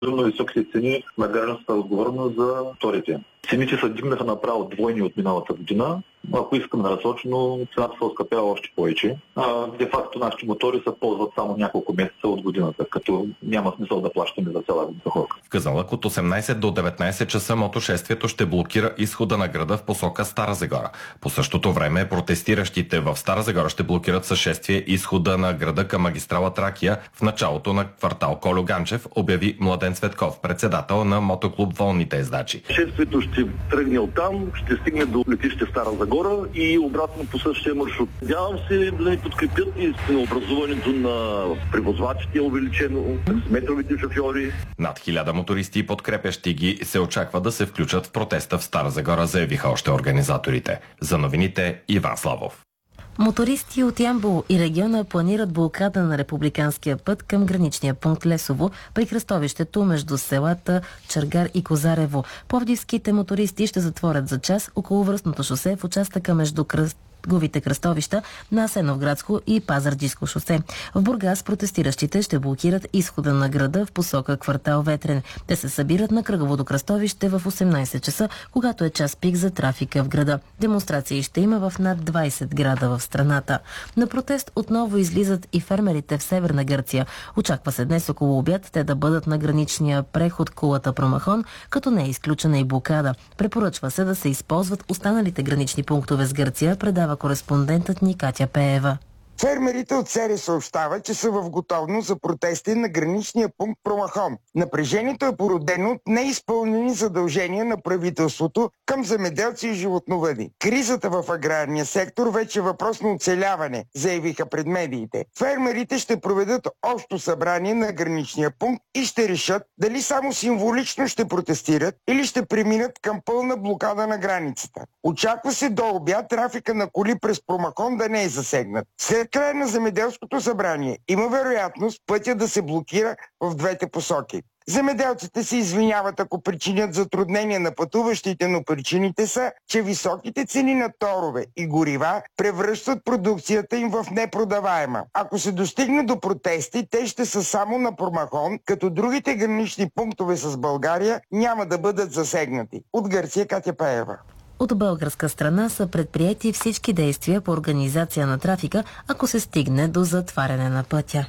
Трудно високите цени на гражданската отговорност за моторите. Цените се дигнаха направо двойни от миналата година. Ако искаме разсрочено, цената се оскъпява още повече. Де-факто нашите мотори се ползват само няколко месеца от годината, като няма смисъл да плащаме за цяла застраховка. В Казанлък от 18 до 19 часа мотошествието ще блокира изхода на града в посока Стара Загора. По същото време протестиращите в Стара Загора ще блокират със шествие изхода на града към магистрала Тракия в началото на квартал Кольо Ганчев, обяви Младен Цветков, председател на мотоклуб Волните ездачи. Шествието ще тръгне оттам, ще стигне до летище Стара Загора и обратно по същия маршрут. Надявам се да ни подкрепят и ценообразуването на превозвачите увеличено, таксиметровите шофьори. Над 1000 мотористи и подкрепящи ги се очаква да се включат в протеста в Стара Загора, заявиха още организаторите. За новините Иван Славов. Мотористи от Ямбол и региона планират блокада на републиканския път към граничния пункт Лесово при кръстовището между селата Чаргар и Козарево. Пловдивските мотористи ще затворят за час околовръстното шосе в участъка между кръговите кръстовища на Асеновградско и Пазарджишко шосе. В Бургас протестиращите ще блокират изхода на града в посока квартал Ветрен. Те се събират на кръговото кръстовище в 18 часа, когато е час пик за трафика в града. Демонстрации ще има в над 20 града в страната. На протест отново излизат и фермерите в Северна Гърция. Очаква се днес около обяд те да бъдат на граничния преход Кулата Промахон, като не е изключена и блокада. Препоръчва се да се използват останалите гранични пунктове с Гърция, предава кореспондентът ни Катя Пеева. Фермерите от СЕРИ съобщават, че са в готовност за протести на граничния пункт Промахон. Напрежението е породено от неизпълнени задължения на правителството към земеделци и животновъди. Кризата в аграрния сектор вече е въпрос на оцеляване, заявиха пред медиите. Фермерите ще проведат общо събрание на граничния пункт и ще решат дали само символично ще протестират или ще преминат към пълна блокада на границата. Очаква се до обяд трафика на коли през Промахон да не е засегнат. След края на земеделското събрание има вероятност пътя да се блокира в двете посоки. Земеделците се извиняват, ако причинят затруднения на пътуващите, но причините са, че високите цени на торове и горива превръщат продукцията им в непродаваема. Ако се достигне до протести, те ще са само на Промахон, като другите гранични пунктове с България няма да бъдат засегнати. От Гърция, Катя Пеева. От българска страна са предприети всички действия по организация на трафика, ако се стигне до затваряне на пътя.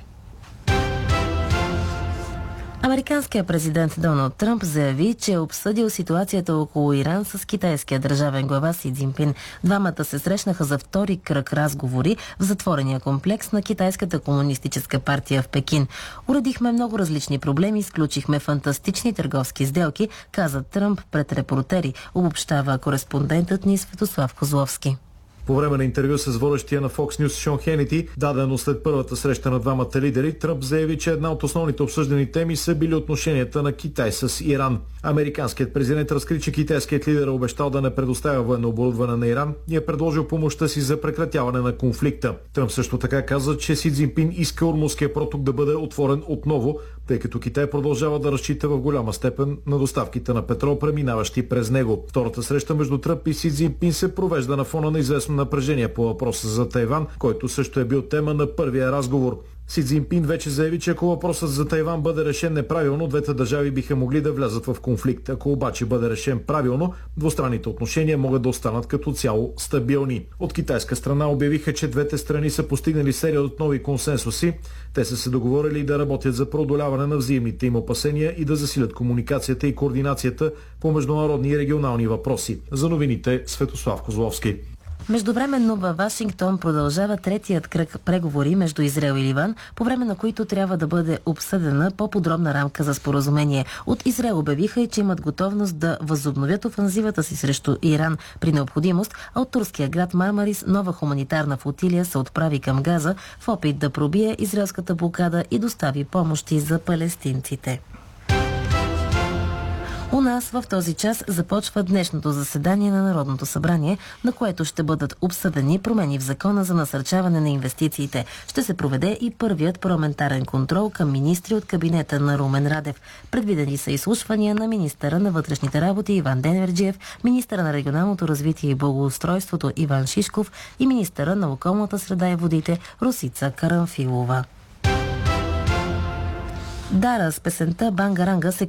Американският президент Доналд Тръмп заяви, че е обсъдил ситуацията около Иран с китайския държавен глава Си Цзинпин. Двамата се срещнаха за втори кръг разговори в затворения комплекс на Китайската комунистическа партия в Пекин. Уредихме много различни проблеми, изключихме фантастични търговски сделки, каза Тръмп пред репортери, обобщава кореспондентът ни Светослав Козловски. По време на интервю с водещия на Fox News Шон Хенити, дадено след първата среща на двамата лидери, Тръмп заяви, че една от основните обсъждани теми са били отношенията на Китай с Иран. Американският президент разкри, че китайският лидер е обещал да не предоставя военно оборудване на Иран и е предложил помощта си за прекратяване на конфликта. Тръмп също така каза, че Си Цзинпин иска Ормузския проток да бъде отворен отново, тъй като Китай продължава да разчита в голяма степен на доставките на петрол, преминаващи през него. Втората среща между Тръмп и Си Цзинпин се провежда на фона на известно напрежение по въпроса за Тайван, който също е бил тема на първия разговор. Си Цзинпин вече заяви, че ако въпросът за Тайван бъде решен неправилно, двете държави биха могли да влязат в конфликт. Ако обаче бъде решен правилно, двустранните отношения могат да останат като цяло стабилни. От китайска страна обявиха, че двете страни са постигнали серия от нови консенсуси. Те са се договорили да работят за преодоляване на взаимните им опасения и да засилят комуникацията и координацията по международни и регионални въпроси. За новините Светослав Козловски. Междувременно във Вашингтон продължава третият кръг преговори между Израел и Ливан, по време на които трябва да бъде обсъдена по-подробна рамка за споразумение. От Израел обявиха и че имат готовност да възобновят офанзивата си срещу Иран при необходимост, а от турския град Мармарис нова хуманитарна флотилия се отправи към Газа в опит да пробие израелската блокада и достави помощи за палестинците. У нас в този час започва днешното заседание на Народното събрание, на което ще бъдат обсъдени промени в закона за насърчаване на инвестициите. Ще се проведе и първият парламентарен контрол към министри от кабинета на Румен Радев. Предвидени са изслушвания на министъра на вътрешните работи Иван Денверджиев, министъра на регионалното развитие и благоустройството Иван Шишков и министъра на околната среда и водите Росица Карамфилова. Дара с песента Бангаранга се